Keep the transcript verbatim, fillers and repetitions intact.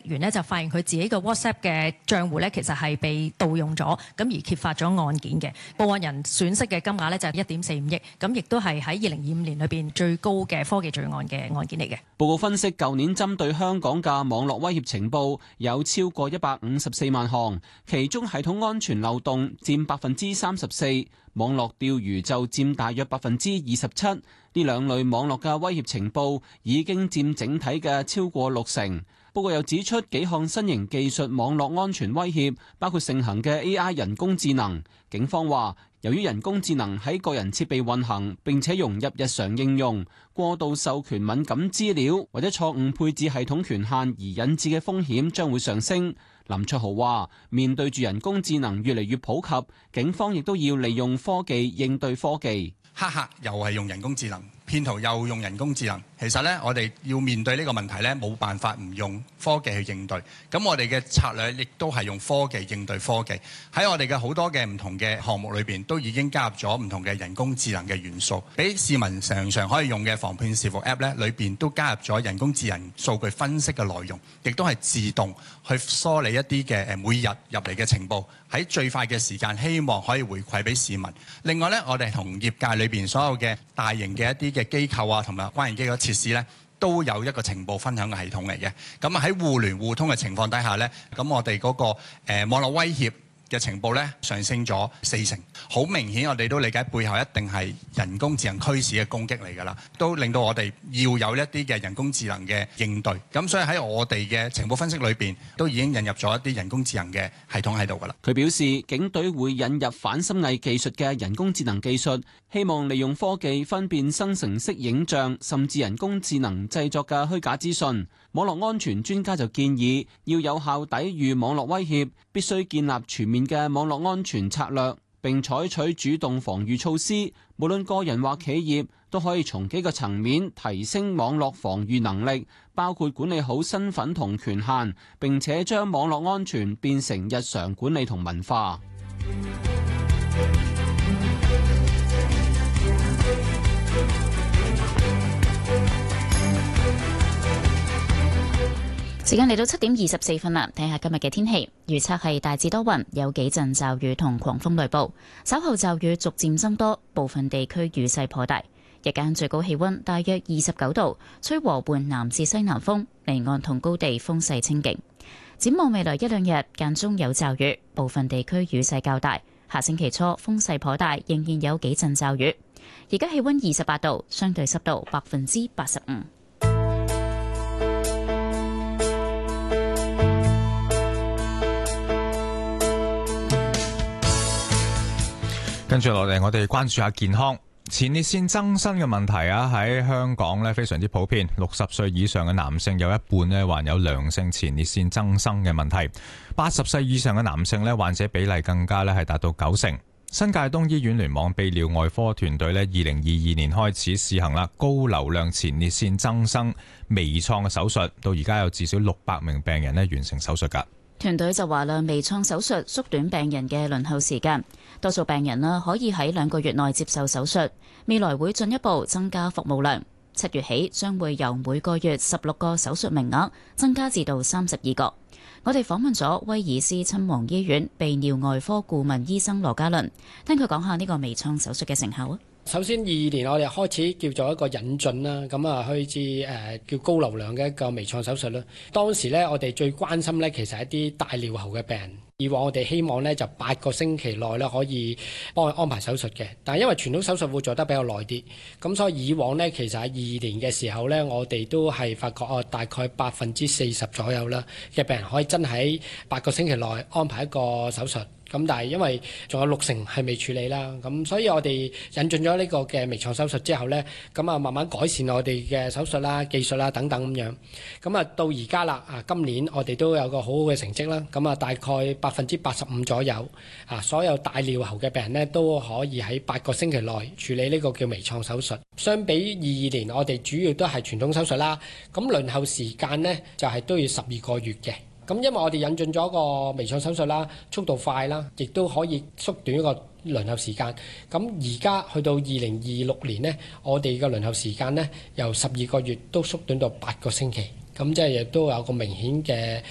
員呢就發現佢自己嘅 WhatsApp 嘅賬戶呢，其實係被盜用咗，咁而揭發咗案件嘅報案人損失嘅金額呢，就係一點四五億，咁亦都係喺二零二五年裏邊最高嘅科技罪案嘅案件嚟嘅。 報告分析，舊年針對香港嘅網絡威脅情報有超過一百五十四萬項，其中系統安全漏洞佔百分之三十四，網絡釣魚就佔大約百分之二十七。呢兩類網絡嘅威脅情報已經佔整體嘅超過六成。報告又指出幾項新型技術網絡安全威脅，包括盛行嘅 A I 人工智能。警方話，由於人工智能喺個人設備運行並且融入日常應用，過度授權敏感資料或者錯誤配置系統權限而引致嘅風險將會上升。林卓豪話，面對住人工智能越嚟越普及，警方亦都要利用科技應對科技。 黑客又係用人工智能，騙徒又用人工智能。其實咧，我哋要面對呢個問題咧，冇辦法唔用科技去應對。咁我哋嘅策略亦都係用科技應對科技。喺我哋嘅好多嘅唔同嘅項目裏邊，都已經加入咗唔同嘅人工智能嘅元素，俾市民常常可以用嘅防騙視伏 App 咧，裏邊都加入咗人工智能數據分析嘅內容，亦都係自動去梳理一啲嘅誒每日入嚟嘅情報，喺最快嘅時間，希望可以回饋俾市民。另外咧，我哋同業界裏邊所有嘅大型嘅一啲嘅機構啊，同埋關聯機構設施咧，都有一個情報分享嘅系統嚟嘅。咁啊喺互聯互通嘅情況底下咧，咁我哋嗰個誒網絡威脅嘅情報咧上升咗四成，好明顯我哋都理解背後一定係人工智能驅使嘅攻擊嚟㗎啦，都令到我哋要有一啲嘅人工智能嘅應對。咁所以喺我哋嘅情報分析裏邊，都已經引入咗一啲人工智能嘅系統喺度㗎啦。 佢表示，警隊會引入反深偽技術嘅人工智能技術，希望利用科技分辨生成式影像，甚至人工智能製作嘅虛假資訊。網絡安全專家就建議，要有效抵禦網絡威脅，必須建立全面嘅網絡安全策略，並採取主動防禦措施。無論個人或企業，都可以從幾個層面提升網絡防禦能力，包括管理好身份同權限，並且將網絡安全變成日常管理同文化。 時間嚟到七點二十四分啦，睇下今日嘅天氣預測係大致多雲，有幾陣驟雨同狂風雷暴，稍後驟雨逐漸增多，部分地區雨勢頗大。日間最高氣溫大約二十九度，吹和緩南至西南風，離岸同高地風勢清勁。展望未來一兩日間中有驟雨，部分地區雨勢較大。下星期初風勢頗大，仍然有幾陣驟雨。而家氣溫二十八度，相對濕度百分之八十五。 跟住落嚟，我哋關注下健康。前列腺增生嘅問題啊，喺香港咧非常之普遍。六十歲以上嘅男性有一半咧患有良性前列腺增生嘅問題，八十歲以上嘅男性咧患者比例更加咧係達到九成。新界東醫院聯網泌尿外科團隊咧，二零二二年開始試行啦高流量前列腺增生微創嘅手術，到而家有至少六百名病人咧完成手術㗎。 團隊就話啦，微創手術縮短病人嘅輪候時間，多數病人啦可以喺兩個月內接受手術。未來會進一步增加服務量，七月起將會由每個月十六個手術名額增加至到三十二個。我哋訪問咗威爾斯親王醫院泌尿外科顧問醫生羅家倫，聽佢講下呢個微創手術嘅成效啊。 首先，二二年我哋開始叫做一個引進啦，咁啊開始誒叫高流量嘅一個微創手術啦。當時咧，我哋最關心咧，其實係一啲大尿喉嘅病人。以往我哋希望咧就八個星期內咧可以幫佢安排手術嘅，但係因為傳統手術會做得比較耐啲，咁所以以往咧其實喺二二年嘅時候咧，我哋都係發覺哦，大概百分之四十左右啦嘅病人可以真喺八個星期內安排一個手術。咁但係因為仲有六成係未處理啦，咁所以我哋引進咗呢個嘅微創手術之後呢，咁啊慢慢改善我哋嘅手術啦、技術啦等等咁樣，咁啊到而家啦啊，今年我哋都有個好好嘅成績啦，咁啊大概百分之八十五左右啊，所有大尿喉嘅病人呢都可以喺八個星期內處理呢個叫微創手術。相比二二年，我哋主要都係傳統手術啦，咁輪候時間呢就係都要十二個月嘅。咁因為我哋引進咗個微創手術啦，速度快啦，亦都可以縮短一個輪候時間。咁而家去到二零二六年呢，我哋嘅輪候時間呢由十二個月都縮短到八個星期。咁即係亦都有個明顯嘅